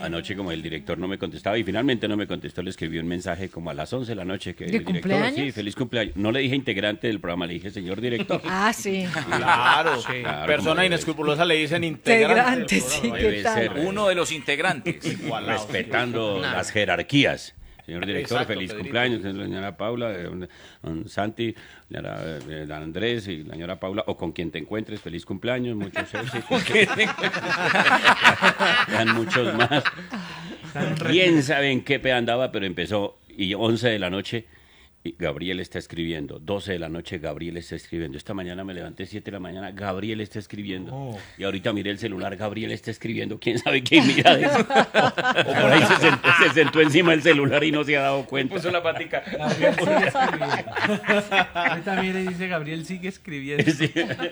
Anoche como el director no me contestaba y finalmente no me contestó, le escribí un mensaje como a las 11 de la noche que ¿De el director, cumpleaños? sí, feliz cumpleaños. No le dije integrante del programa, le dije señor director. Ah, sí. Claro, Claro, persona como inescrupulosa le dicen integrante. Integrante, sí, ¿qué Debe tal? ser. Uno de los integrantes. Respetando las jerarquías. Señor director, Exacto, feliz Pedrito. cumpleaños, la señora Paula, don Santi, señora don Andrés y la señora Paula, o con quien te encuentres, feliz cumpleaños, muchos éxitos. Vean muchos más. Quién sabe en qué pe andaba, pero empezó, y 11 de la noche, y Gabriel está escribiendo, 12 de la noche, Gabriel está escribiendo. Esta mañana me levanté 7 de la mañana, Gabriel está escribiendo. Y ahorita miré el celular, Gabriel está escribiendo. ¿Quién sabe quién mira de eso? O por ahí se sentó encima del celular y no se ha dado cuenta. Puso la patica. Gabriel sigue escribiendo. Ahorita mire y dice Gabriel sigue escribiendo. Sí.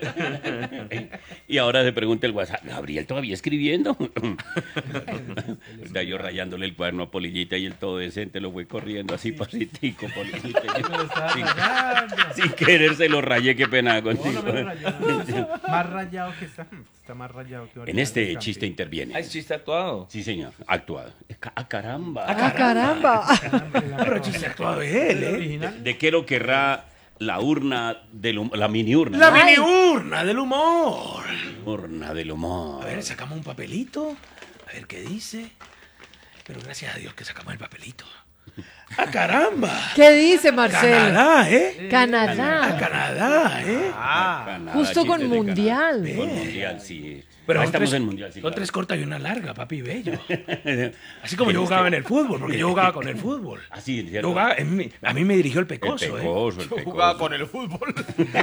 Y ahora se pregunta el WhatsApp, ¿Gabriel todavía escribiendo? Está yo rayándole el cuaderno a Polillita y el todo decente lo fue corriendo así pasitico, Polillita. Me lo estaba Sin- rayando. Sin querer se lo rayé, qué pena No, contigo. no me lo rayó, no. Más rayado que está. Está más rayado que ahorita. En este el chiste campeón. interviene. Ah, es chiste actuado. Sí, señor, actuado. ¡Ah, caramba! ¡Ah, caramba! Pero chiste actuado de él, ¿El original? ¿De qué lo querrá la urna del la mini urna? La ¿no? mini urna del humor. Urna del humor. A ver, sacamos un papelito. A ver qué dice. Pero gracias a Dios que sacamos el papelito. ¡Ah, caramba! ¿Qué dice Marcelo? Canadá, ¿eh? Canadá. Canadá, ¿eh? Canadá, Justo con chistes de Mundial. Canadá. Con Mundial, sí. Pero Ahí son estamos tres- en Mundial, sí. Son claro. tres cortas y una larga, papi bello. Así como yo jugaba en el fútbol, porque yo jugaba con el fútbol. Así, Yo ¿cierto? jugaba, a mí me dirigió el El pecoso, pecoso, ¿eh? el Yo pecoso. jugaba con el fútbol.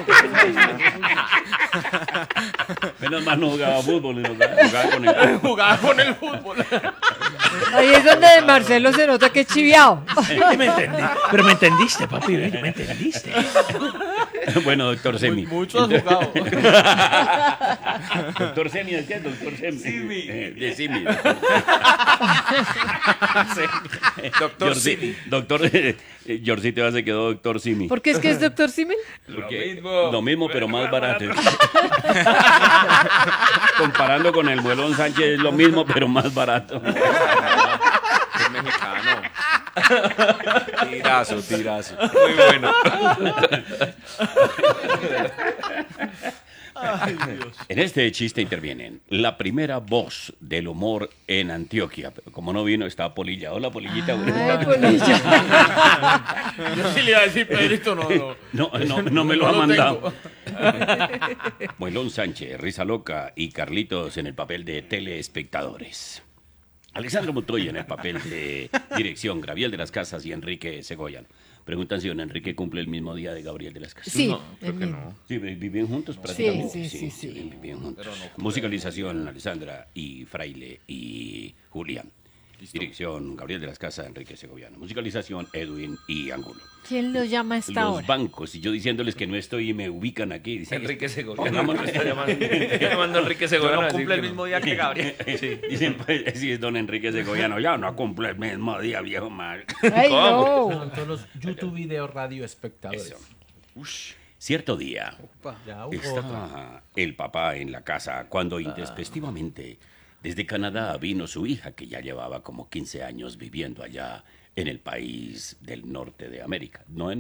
Menos mal no jugaba fútbol, sino jugaba con el... Jugaba con el fútbol. Ahí es donde Marcelo se nota que es chiviao. Me entendí. Pero me entendiste, papi bello, me entendiste. Bueno, doctor Semi. Mucho has jugado. Doctor Semi, ¿de qué? Doctor Semi. De Simi. Doctor Simi. Doctor Yorcito ya se quedó doctor Simi. ¿Por qué es que es doctor Simmel? Porque Lo mismo. pero más barato. Comparando con el Muelón Sánchez es lo mismo, pero más barato. Es mexicano. Tirazo, tirazo. Muy bueno. En este chiste intervienen la primera voz del humor en Antioquia. Pero como no vino, está Polilla. Hola, Polillita. Ay, Polilla. Yo sí le iba a decir, Pedrito, no. No me lo ha No lo mandado. Muelón Sánchez, Risa Loca y Carlitos en el papel de telespectadores. Alexandro Montoya en el papel de dirección, Gabriel de las Casas y Enrique Segoyan. Preguntan si don Enrique cumple el mismo día de Gabriel de las Casas. Sí. Creo que no. Sí, viven juntos prácticamente. sí. Viven juntos. Musicalización, Alessandra y Fraile y Julián. Dirección, Gabriel de las Casas, Enrique Segoviano. Musicalización, Edwin y Angulo. ¿Quién lo llama a esta Los hora? bancos, y yo diciéndoles que no estoy y me ubican aquí. Dicen, Enrique Segoviano. Pongamos- Está llamando Enrique Segoviano. No Cumple cumple el el mismo día que Gabriel. Dicen, pues, sí, es don Enrique Segoviano. Ya no cumple el mismo día, viejo mal. Ay, no. Son todos los YouTube Video Radio espectadores. Eso. Cierto día, Ya hubo otra. estaba el papá en la casa cuando intempestivamente desde Canadá vino su hija, que ya llevaba como 15 años viviendo allá en el país del norte de América. No en